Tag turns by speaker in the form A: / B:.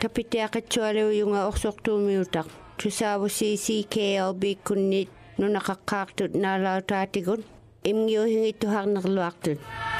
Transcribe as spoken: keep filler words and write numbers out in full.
A: Tapitiaqatsualu yunga orsortuumiutak. Tusavusi C K L B kunnit nunaqaqqaartut naalautaatigut imngiuhingittuharnerluartut.